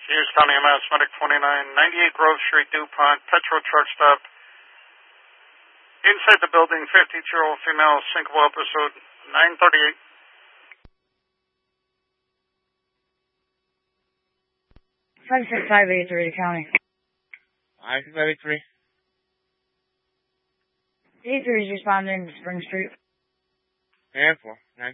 Hughes County MS, Medic 29, 98 Grove Street, DuPont, Petro Truck Stop. Inside the building, 52-year-old female, syncopal episode, 938. 56583 County. 56583. 83 is responding to Spring Street. And 4. 9.